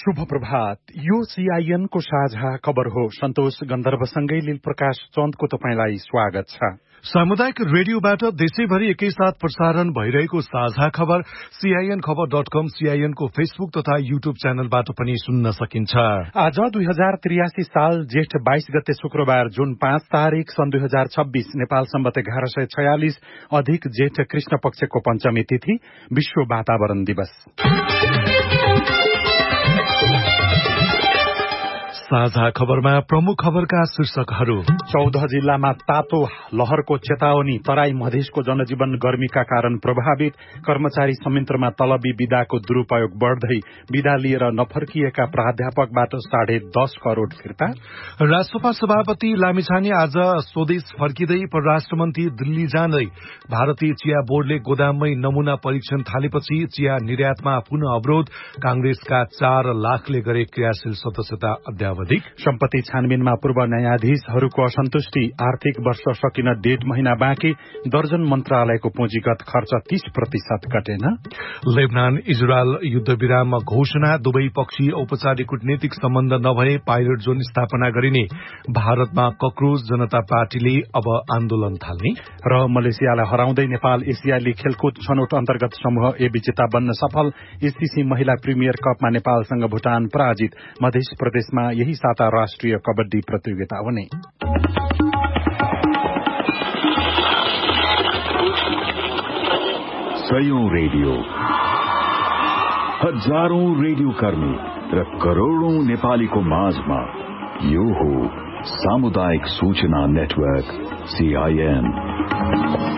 शुभ प्रभात। यो सीआईएन को साझा खबर हो। सन्तोष गन्धर्वसँगै लील प्रकाश चन्दको तपाईंलाई स्वागत छ। सामुदायिक रेडियोबाट देशैभरि एकैसाथ प्रसारण भइरहेको साझा खबर सीआईएन खबर.com, सीआईएन को फेसबुक तथा युट्युब च्यानलबाट पनि सुन्न सकिन्छ। आज 2083 साल जेठ 22 गते शुक्रबार जुन 5 तारिक सन् 2026 नेपाल सम्वत 1146 अधिक जेठ कृष्ण पक्षको पञ्चमी तिथि विश्व वातावरण दिवस। साझा खबरमा प्रमुख खबरका शीर्षकहरू। 14 जिल्लामा तातो लहरको चेतावनी। तराई मधेसको जनजीवन गर्मीका कारण प्रभावित। कर्मचारी संयन्त्रमा तलबी विदाको दुरूपयोग बढ्दै। विदा लिएर नफर्किएका प्राध्यापकबाट 10.5 करोड़ फिर्ता। राष्ट्रसभा सभापति लामिछाने आज स्वदेश फर्किँदै परराष्ट्र मन्त्री दिल्ली जाँदै। भारतीय चिया बोर्डले गोदाममै नमूना परीक्षण थालेपछि चिया निर्यातमा पुनः अवरोध। कांग्रेसका 4 लाखले गरे क्रियाशील सदस्यता अध्यावधि। सम्पत्ति छानबिनमा पूर्व न्यायाधीशहरूको असन्तुष्टि। आर्थिक वर्ष सकिन 1.5 महिना बाँकी। दर्जन मन्त्रालयको पुँजीगत खर्च 30% घटेन। लेबनान इजरायल युद्धविराममा घोषणा। दुवै पक्षी औपचारिक कूटनीतिक सम्बन्ध नभए पाइलट जोन स्थापना गरिने। भारतमा कक्रोच जनता पार्टीले अब आन्दोलन थाल्ने। र मलेसियालाई हराउँदै नेपाल एसियाली खेलकुद छनौट अन्तर्गत समूह ए विजेता बन्न सफल। एससीसी महिला प्रिमियर कपमा नेपालसँग भुटान पराजित। मध्य प्रदेशमा यही साता राष्ट्रिय कबड्डी प्रतियोगिता हुने। सयौं रेडियो, हजारौं रेडियो कर्मी र करोड़ौं नेपालीको माझमा यो हो सामुदायिक सूचना नेटवर्क सीआईएन।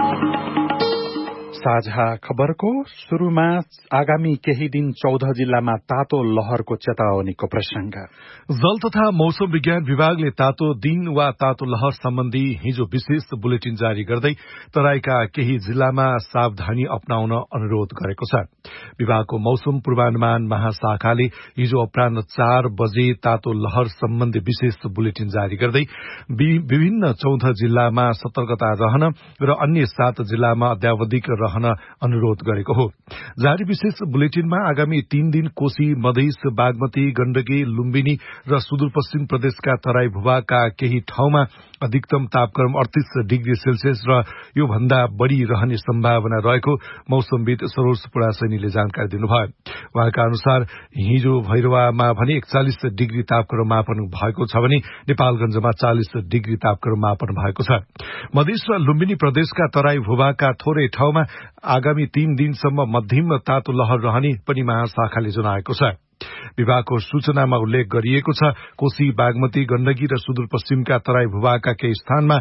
साझा खबरको शुरूमा आगामी केही दिन 14 जिल्लामा तातो लहरको चेतावनीको प्रसंग। जल तथा मौसम विज्ञान विभागले तातो दिन वा तातो लहर सम्बन्धी हिजो विशेष बुलेटिन जारी गर्दै तराईका केही जिल्लामा सावधानी अपनाउन अनुरोध गरेको छ। विभागको मौसम पूर्वानुमान महाशाखाले हिजो अपराह्न 4 बजे तातो लहर सम्बन्धी विशेष बुलेटिन जारी गर्दै विभिन्न 14 जिल्लामा सतर्कता रहन र अन्य 7 जिल्लामा अध्यावधिक रहन अनुरोध गरेको हो। जारी विशेष बुलेटिनमा आगामी 3 दिन कोशी, मधेस, बागमती, गण्डकी, लुम्बिनी र सुदूरपश्चिम प्रदेशका तराई भूभागका केही ठाउँमा अधिकतम तापक्रम 38 डिग्री सेल्सियस र यो भन्दा बढ़ी रहने सम्भावना रहेको मौसमविद सरोज पुरासैनीले जानकारी दिनुभयो। उहाँका अनुसार हिजो भैरवामा भने 41 डिग्री तापक्रम मापन भएको छ भने नेपालगञ्जमा 40 डिग्री तापक्रम मापन भएको छ। मधेस र लुम्बिनी प्रदेशका तराई भूभागका थोरै ठाउँमा आगामी 3 दिनसम्म मध्यम तातो लहर रहने पनि महाशाखाले जनाएको छ। विभागको सूचनामा उल्लेख गरिएको छ कोशी, बागमती, गण्डकी र सुदूरपश्चिमका तराई भूभागका केही स्थानमा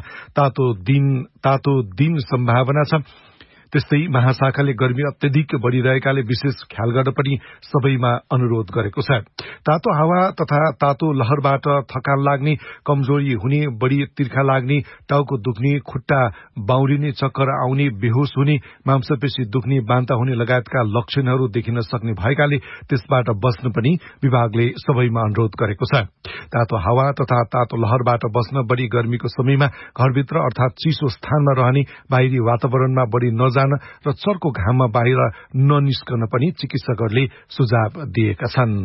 तातो दिन सम्भावना छ। त्यस्तै महाशाखाले गर्मी अत्यधिक बढ़िरहेकाले विशेष ख्याल गर्न पनि सबैमा अनुरोध गरेको छ। तातो हावा तथा तातो लहरबाट थकान लाग्ने, कमजोरी हुने, बढ़ी तिर्खा लाग्ने, टाउको दुख्ने, खुट्टा बाउरिने, चक्कर आउने, बेहोस हुने, मांसपेशी दुख्ने, बान्ता हुने लगायतका लक्षणहरू देखिन सक्ने भएकाले त्यसबाट बस्न पनि विभागले सबैमा अनुरोध गरेको छ। तातो हावा तथा तातो लहरबाट बस्न बढ़ी गर्मीको समयमा घरभित्र अर्थात चिसो स्थानमा रहने, बाहिरी वातावरणमा बढ़ी नजान र चर्को घाममा बाहिर ननिस्कन पनि चिकित्सकहरूले सुझाव दिएका छन्।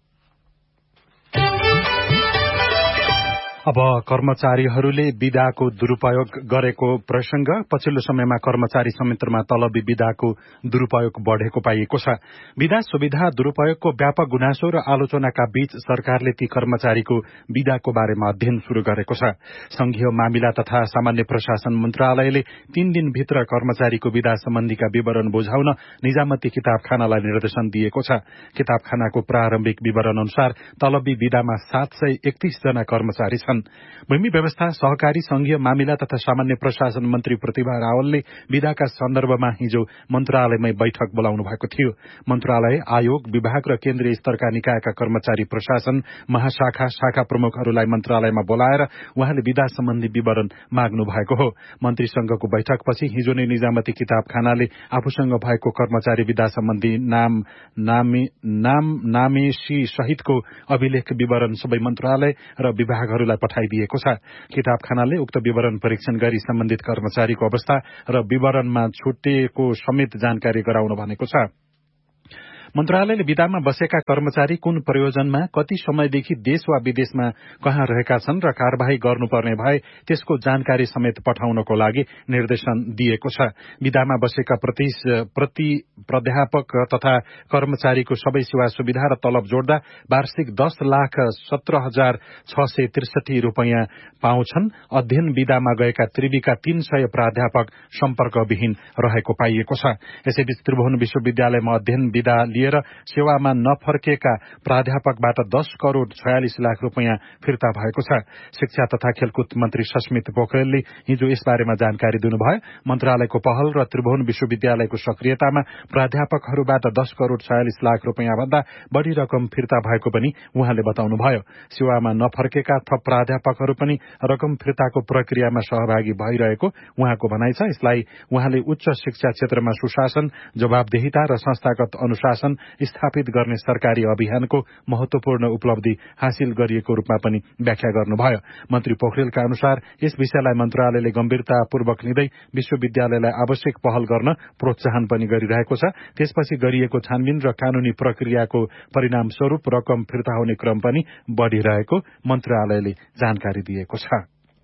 अब कर्मचारीहरूले विदाको दुरूपयोग गरेको प्रसंग। पछिल्लो समयमा कर्मचारी संयन्त्रमा तलबी विदाको दुरूपयोग बढ़ेको पाइएको छ। विदा सुविधा दुरूपयोगको व्यापक गुनासो र आलोचनाका बीच सरकारले ती कर्मचारीको विदाको बारेमा अध्ययन शुरू गरेको छ। संघीय मामिला तथा सामान्य प्रशासन मन्त्रालयले 3 दिनभित्र कर्मचारीको विदा सम्बन्धीका विवरण बुझाउन निजामती किताबखानालाई निर्देशन दिएको छ। किताबखानाको प्रारम्भिक विवरण अनुसार तलबी विदामा 731 जना कर्मचारी छन्। भूमि व्यवस्था, सहकारी, संघीय मामिला तथा सामान्य प्रशासन मन्त्री प्रतिभा रावलले विदाका सन्दर्भमा हिजो मन्त्रालयमै बैठक बोलाउनु भएको थियो। मन्त्रालय, आयोग, विभाग र केन्द्रीय स्तरका निकायका कर्मचारी प्रशासन महाशाखा, शाखा प्रमुखहरूलाई मन्त्रालयमा बोलाएर उहाँले विदा सम्बन्धी विवरण माग्नु भएको हो। मन्त्रीसँगको बैठकपछि हिजो नै निजामती किताबखानाले आफूसँग भएको कर्मचारी विदा सम्बन्धी नामेशी सहितको अभिलेख विवरण सबै मन्त्रालय र विभागहरूलाई पठाइदिएको छ। किताबखानाले उक्त विवरण परीक्षण गरी सम्बन्धित कर्मचारीको अवस्था र विवरणमा छुटेको समेत जानकारी गराउन भनेको छ। मन्त्रालयले विदामा बसेका कर्मचारी कुन प्रयोजनमा कति समयदेखि देश वा विदेशमा कहाँ रहेका छन् र कार्यवाही गर्नुपर्ने भए त्यसको जानकारी समेत पठाउनको लागि निर्देशन दिएको छ। विदामा बसेका प्रति प्राध्यापक तथा कर्मचारीको सबै सेवा सुविधा र तलब जोड्दा वार्षिक 10,17,663 रूपियाँ पाउँछन्। अध्ययन विदामा गएका त्रिवीका 300 प्राध्यापक सम्पर्कविहीन रहेको पाइएको छ। यसैबीच त्रिभुवन विश्वविद्यालयमा अध्ययन विदा लिएर सेवामा नफर्केका प्राध्यापकबाट 10 करोड़ 46 लाख रूपियाँ फिर्ता भएको छ। शिक्षा तथा खेलकुद मन्त्री सस्मित पोखरेलले हिजो यसबारेमा जानकारी दिनुभयो। मन्त्रालयको पहल र त्रिभुवन विश्वविद्यालयको सक्रियतामा प्राध्यापकहरूबाट 10 करोड़ 46 लाख रूपियाँ भन्दा बढ़ी रकम फिर्ता भएको पनि उहाँले बताउनुभयो। सेवामा नफर्केका थप प्राध्यापकहरू पनि रकम फिर्ताको प्रक्रियामा सहभागी भइरहेको उहाँको भनाइ छ। यसलाई उहाँले उच्च शिक्षा क्षेत्रमा सुशासन, जवाबदेहिता र संस्थागत अनुशासन स्थापित गर्ने सरकारी अभियानको महत्वपूर्ण उपलब्धि हासिल गरिएको रूपमा पनि व्याख्या गर्नुभयो। मन्त्री पोखरेलका अनुसार यस विषयलाई मन्त्रालयले गम्भीरतापूर्वक लिँदै विश्वविद्यालयलाई आवश्यक पहल गर्न प्रोत्साहन पनि गरिरहेको छ। त्यसपछि गरिएको छानबिन र कानूनी प्रक्रियाको परिणाम स्वरूप रकम फिर्ता हुने क्रम पनि बढ़िरहेको मन्त्रालयले जानकारी दिएको छ।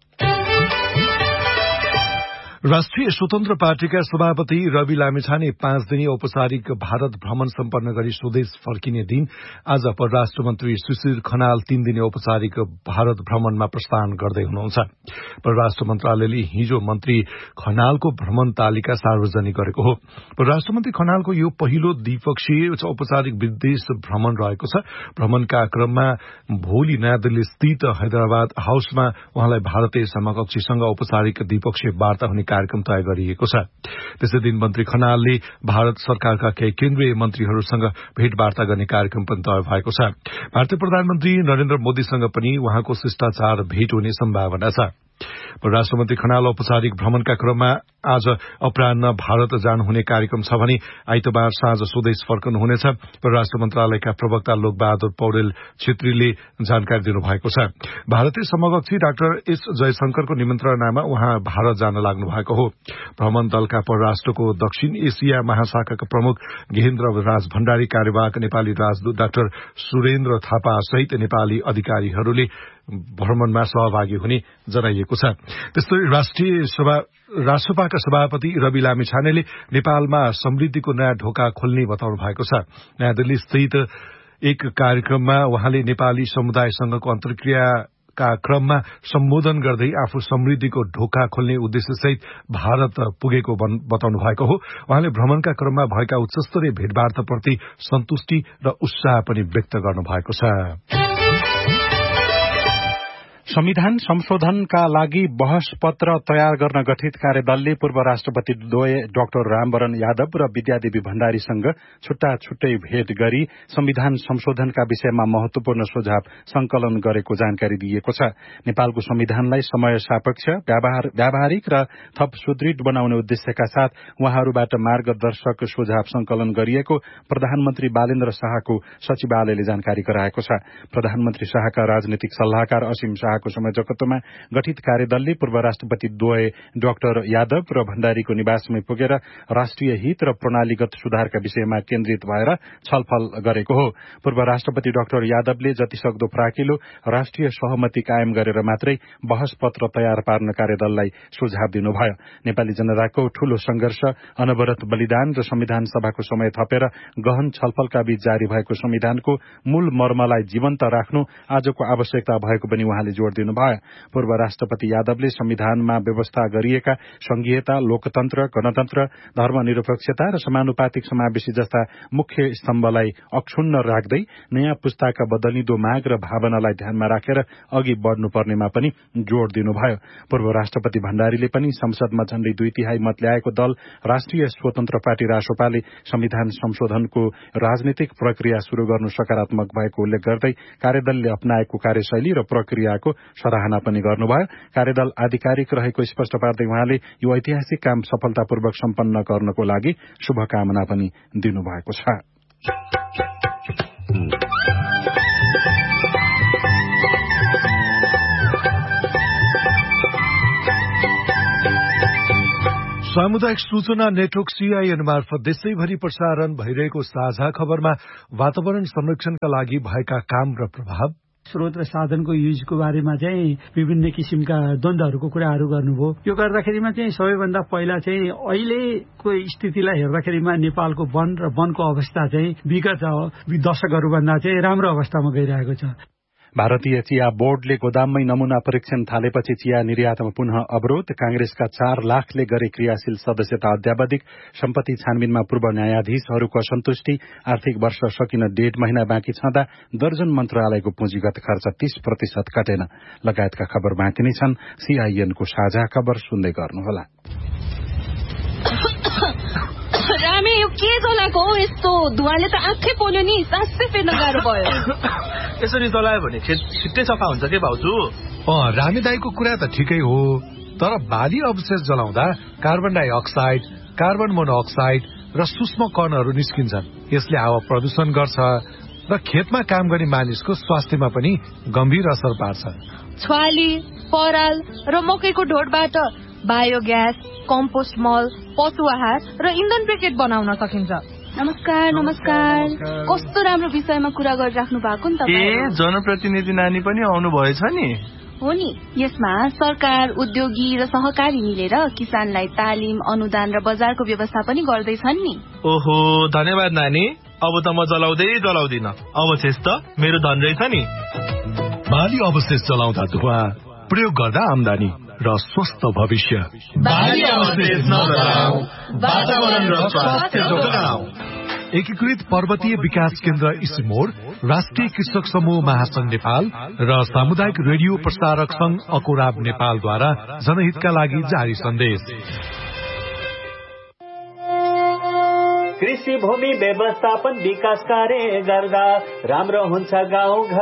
राष्ट्रिय स्वतन्त्र पार्टीका सभापति रवि लामिछाने 5 दिने औपचारिक भारत भ्रमण सम्पन्न गरी स्वदेश फर्किने दिन आज परराष्ट्र मन्त्री सुशील खनाल 3 दिने औपचारिक भारत भ्रमणमा प्रस्थान गर्दै हुनुहुन्छ। परराष्ट्र मन्त्रालयले हिजो मन्त्री खनालको भ्रमण तालिका सार्वजनिक गरेको हो। परराष्ट्र मन्त्री खनालको यो पहिलो द्विपक्षीय औपचारिक विदेश भ्रमण रहेको छ। भ्रमणका क्रममा भोलि नयाँ दिल्ली स्थित हैदराबाद हाउसमा उहाँलाई भारतीय समकक्षीसँग औपचारिक द्विपक्षीय वार्ता हुने कार्यक्रम तय गरिएको छ। त्यसै दिन मन्त्री खनालले भारत सरकारका केही केन्द्रीय मन्त्रीहरूसँग भेटवार्ता गर्ने कार्यक्रम पनि तय भएको छ। भारतीय प्रधानमन्त्री नरेन्द्र मोदीसँग पनि उहाँको शिष्टाचार भेट हुने सम्भावना छ। परराष्ट्र मन्त्री खनाल औपचारिक भ्रमणका क्रममा आज अपराह्न भारत जानुहुने कार्यक्रम छ भने आइतबार साँझ स्वदेश फर्कनुहुनेछ। परराष्ट्र मन्त्रालयका प्रवक्ता लोकबहादुर पौडेल छेत्रीले जानकारी दिनुभएको छ। भारतीय समकक्षी डाक्टर एस जयशंकरको निमन्त्रणामा उहाँ भारत जान लाग्नु भएको हो। भ्रमण दलका परराष्ट्रको दक्षिण एसिया महाशाखाका प्रमुख गेहेन्द्र राज भण्डारी, कार्यवाहक नेपाली राजदूत डाक्टर सुरेन्द्र थापा सहित नेपाली अधिकारीहरूले भ्रमणमा सहभागी हुने जनाइएको छ। त्यस्तै राष्ट्रसभाका सभापति रवि लामिछानेले नेपालमा समृद्धिको नयाँ ढोका खोल्ने बताउनु भएको छ। नयाँ दिल्ली स्थित एक कार्यक्रममा उहाँले नेपाली समुदायसँगको अन्तर्क्रियाका क्रममा सम्बोधन गर्दै आफू समृद्धिको ढोका खोल्ने उद्देश्यसहित भारत पुगेको बताउनु भएको हो। उहाँले भ्रमणका क्रममा भएका उच्चस्तरीय भेटवार्ताप्रति सन्तुष्टि र उत्साह पनि व्यक्त गर्नु भएको छ। संविधान संशोधनका लागि बहस पत्र तयार गर्न गठित कार्यदलले पूर्व राष्ट्रपति द्वय डाक्टर रामवरण यादव र विद्यादेवी भण्डारीसँग छुट्टा छुट्टै भेट गरी संविधान संशोधनका विषयमा महत्वपूर्ण सुझाव संकलन गरेको जानकारी दिएको छ। नेपालको संविधानलाई समय सापेक्ष, व्यावहारिक र थप सुदृढ बनाउने उद्देश्यका साथ उहाँहरूबाट मार्गदर्शक सुझाव संकलन गरिएको प्रधानमन्त्री बालेन्द्र शाहको सचिवालयले जानकारी गराएको छ। प्रधानमन्त्री शाहका राजनीतिक सल्लाहकार असीम शाह को संयोजकत्वमा गठित कार्यदलले पूर्व राष्ट्रपति द्वय डाक्टर यादव र भण्डारीको निवासमै पुगेर राष्ट्रिय हित र प्रणालीगत सुधारका विषयमा केन्द्रित भएर छलफल गरेको हो। पूर्व राष्ट्रपति डाक्टर यादवले जतिसक्दो फ्राकिलो राष्ट्रिय सहमति कायम गरेर मात्रै बहस पत्र तयार पार्न कार्यदललाई सुझाव दिनुभयो। नेपाली जनताको ठूलो संघर्ष, अनवरत बलिदान र संविधान सभाको समय थपेर गहन छलफलका बीच जारी भएको संविधानको मूल मर्मलाई जीवन्त राख्नु आजको आवश्यकता भएको पनि उहाँले जोड़ दिनुभयो। पूर्व राष्ट्रपति यादवले संविधानमा व्यवस्था गरिएका संघीयता, लोकतन्त्र, गणतन्त्र, धर्मनिरपेक्षता र समानुपातिक समावेशी जस्ता मुख्य स्तम्भलाई अक्षुण्ण राख्दै नयाँ पुस्ताका बदलिँदो माग र भावनालाई ध्यानमा राखेर अघि बढ़नुपर्नेमा पनि जोड़ दिनुभयो। पूर्व राष्ट्रपति भण्डारीले पनि संसदमा झण्डै 2/3 मत ल्याएको दल राष्ट्रिय स्वतन्त्र पार्टी रासोपाले संविधान संशोधनको राजनीतिक प्रक्रिया शुरू गर्नु सकारात्मक भएको उल्लेख गर्दै कार्यदलले अपनाएको कार्यशैली र प्रक्रियाको सराहना पनि गर्नुभयो। कार्यदल आधिकारिक रहेको स्पष्ट पार्दै उहाँले यो ऐतिहासिक काम सफलतापूर्वक सम्पन्न गर्नको लागि शुभकामना पनि दिनुभएको छ। सामुदायिक सूचना नेटवर्क CIN मार्फत देशैभरि प्रसारण भइरहेको साझा खबरमा वातावरण संरक्षणका लागि भएका काम र प्रभाव, स्रोत र साधनको युजको बारेमा चाहिँ विभिन्न किसिमका द्वन्द्वहरूको कुराहरू गर्नुभयो। यो गर्दाखेरिमा चाहिँ सबैभन्दा पहिला चाहिँ अहिलेको स्थितिलाई हेर्दाखेरिमा नेपालको वन र वनको अवस्था चाहिँ विगत दशकहरूभन्दा चाहिँ राम्रो अवस्थामा गइरहेको छ। भारतीय चिया बोर्डले गोदाममै नमूना परीक्षण थालेपछि चिया निर्यातमा पुनः अवरोध। कांग्रेसका 4 लाखले गरे क्रियाशील सदस्यता अध्यावधिक। सम्पत्ति छानबिनमा पूर्व न्यायाधीशहरूको असन्तुष्टि। आर्थिक वर्ष सकिन 1.5 महिना बाँकी छँदा दर्जन मन्त्रालयको पुँजीगत खर्च 30% घटेन। लगायतका खबर बाँकी नै छन्। CIN को साझा खबर सुन्दै गर्नुहोला। रामे यो के जलाको हो यस्तो? धुवाले त आँखै पोल्यो नि, सासै फेर्न गाह्रो भयो। यसरी जलायो भने खेत छिट्टै सफा हुन्छ के भाउजू? रामे दाईको कुरा त ठिकै हो, तर बाली अवशेष जलाउँदा कार्बन डाइअक्साइड, कार्बन मोनोअक्साइड र सूक्ष्म कणहरू निस्किन्छन्। यसले हावा प्रदूषण गर्छ र खेतमा काम गर्ने मानिसको स्वास्थ्यमा पनि गम्भीर असर पार्छ। छ्वाली, पराल र मकैको ढोडबाट बायोग्यास, कम्पोस्ट मल, पशु आहार र इन्धन ब्रिकेट बनाउन सकिन्छ। नमस्कार। कस्तो राम्रो विषयमा कुरा गरिराख्नु भएको नि तपाईँ। जनप्रतिनिधि नानी पनि आउनु भएछ नि? हो नि। यसमा सरकार, उद्योगी र सहकारी मिलेर किसानलाई तालिम, अनुदान र बजारको व्यवस्था पनि गर्दैछन् नि। ओहो, धन्यवाद नानी। अब त म जलाउँदिन। अवशेष त मेरो धन रहेछ नि। बाली अवशेष जलाउँदा धुवा, प्रयोग गर्दा आमदानी र स्वस्थ भविष्य। बाली अवशेष नजलाऊ, वातावरण र स्वास्थ्य जोगाऊ। एकीकृत पर्वतीय विकास केन्द्र इसिमोड, राष्ट्रिय कृषक समूह महासंघ नेपाल र सामुदायिक रेडियो प्रसारक संघ अकोराब नेपालद्वारा जनहितका लागि जारी सन्देश। कृषि भूमि व्यवस्थापन विकास कार्य गर्दा राम्रो हुन्छ गाउँ